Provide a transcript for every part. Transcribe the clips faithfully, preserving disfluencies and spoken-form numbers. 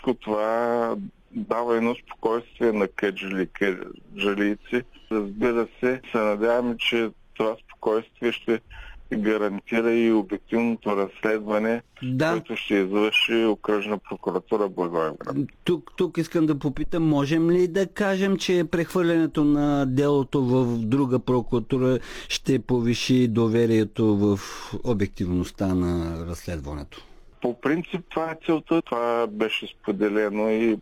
всичко това дава едно спокойствие на кеджали, кеджалийци. Разбира се, се надяваме, че това спокойствие ще гарантира и обективното разследване, да. което ще извърши Окръжна прокуратура Благоевград. Тук, тук искам да попитам, можем ли да кажем, че прехвърлянето на делото в друга прокуратура ще повиши доверието в обективността на разследването? По принцип това е целта. Това беше споделено и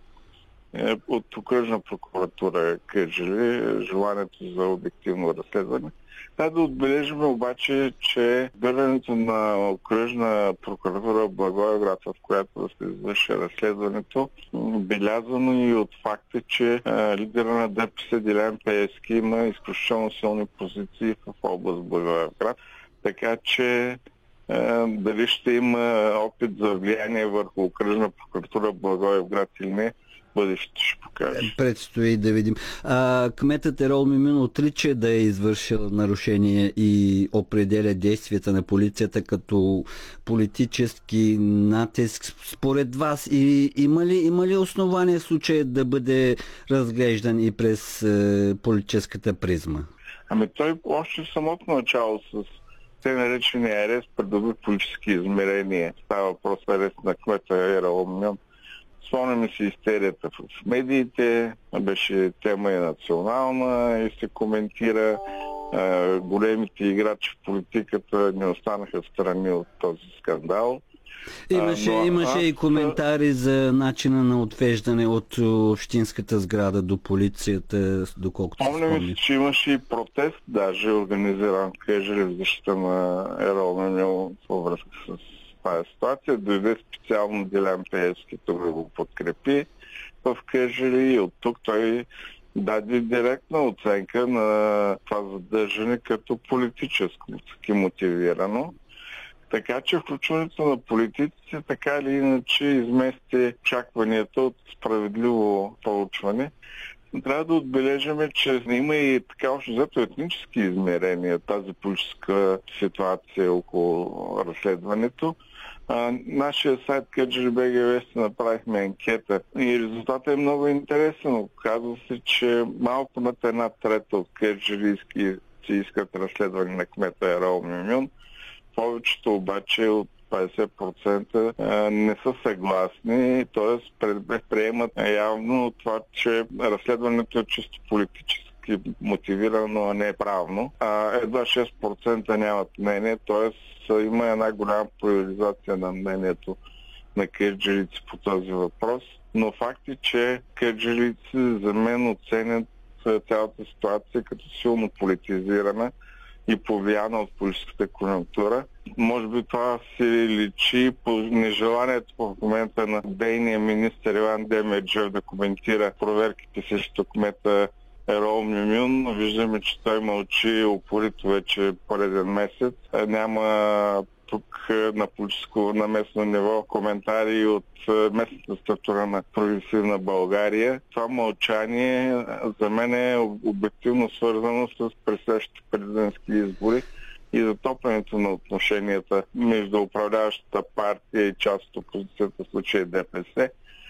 от Окръжна прокуратура Кърджали, желанието за обективно разследване. Трябва да отбележим обаче, че бърването на Окръжна прокуратура Благоевград, в която да се извърши разследването, белязано и от факта, че а, лидера на ДПС Делян Пеевски има изключително силни позиции в област Благоевград. Така че а, дали ще има опит за влияние върху Окръжна прокуратура Благоевград или не, бъдещето ще покаже. Предстои да видим. А, кметът Ерол Мюмюн отрича да е извършил нарушение и определя действията на полицията като политически натиск. Според вас и, има, ли, има ли основание в случая да бъде разглеждан и през е, политическата призма? Ами той още в самото начало с те наречения арест придоби политически измерения. Става въпрос арест на кмета Ерол Мюмюн. Спомняме си истерията в медиите, беше тема и национална и се коментира. А, големите играчи в политиката не останаха в страни от този скандал. Имаше, а, но, имаше а, и коментари за начина на отвеждане от общинската сграда до полицията, доколкото се спомняме спомня. си, че имаше и протест, даже организиран в Кърджали в защита на Ерол Мюмюн във връзка с тази ситуация. Дойде специално Делян Пеевски, тук да го подкрепи в Кърджали и от тук той даде директна оценка на това задържане като политическо мотивирано. Така че включването на политиците така или иначе измести очакванията от справедливо проучване. Трябва да отбележим, че има и така още зато етнически измерения тази политическа ситуация около разследването. А, нашия сайт Кърджали.бг Вести направихме анкета и резултатът е много интересен. Оказва се, че малко над една трета от кърджалийски си искат разследване на кмета Ерол Мюмюн. Повечето обаче от петдесет процента не са съгласни, т.е. приемат явно това, че разследването е чисто политически мотивирано, а не е правно. А едва шест процента нямат мнение, т.е. има една голяма поляризация на мнението на кърджалийци по този въпрос. Но факт е, че кърджалийци за мен оценят цялата ситуация като силно политизирана и повлияна от политическата конъюнктура. Може би това се личи по нежеланието в момента на дейния министър Иван Демерджиев да коментира проверките срещу кмета Ерол Мюмюн. Виждаме, че той мълчи упорито вече пореден месец. Няма тук на политическо, на местно ниво коментари от местната структура на Прогресивна България. Това мълчание за мен е обективно свързано с предстоящите президентски избори и затоплянето на отношенията между управляващата партия и част от опозицията, в случая ДПС,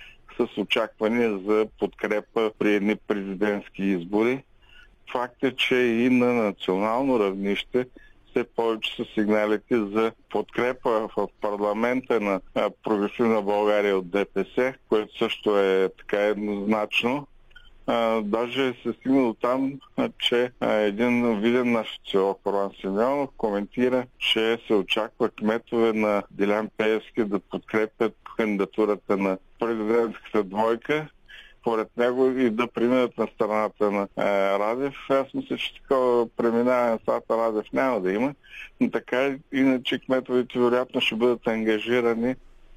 с очакване за подкрепа при едни президентски избори. Факт е, че и на национално равнище все повече са сигналите за подкрепа в парламента на Прогресивна България от ДПС, което също е така еднозначно. А, даже се стигнало там, че а, един виден наш социолог Ролан Симеонов коментира, че се очаква кметове на Делян Пеевски да подкрепят кандидатурата на президентската двойка, поред него и да преминат на страната на е, Радев. Аз мисля, че такова преминаване на страната Радев няма да има, но така иначе кметовете вероятно ще бъдат ангажирани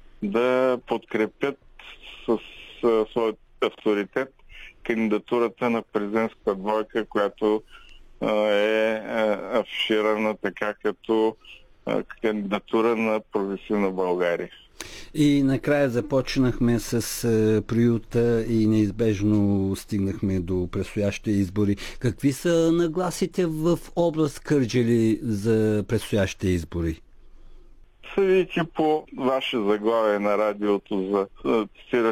да подкрепят с, с своят авторитет кандидатурата на президентска двойка, която е, е афиширана така като е, кандидатура на Прогресивна България. И накрая започнахме с е, приюта и неизбежно стигнахме до предстоящите избори. Какви са нагласите в област Кърджали за предстоящите избори? Съдейки по ваше заглавие на радиото за